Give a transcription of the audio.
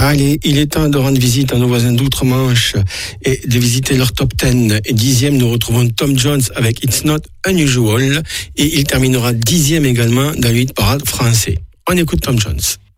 Allez, il est temps de rendre visite à nos voisins d'outre-Manche et de visiter leur top 10. Et 10e, nous retrouvons Tom Jones avec It's Not Unusual et il terminera 10e également dans le hit parade français. On écoute Tom Jones.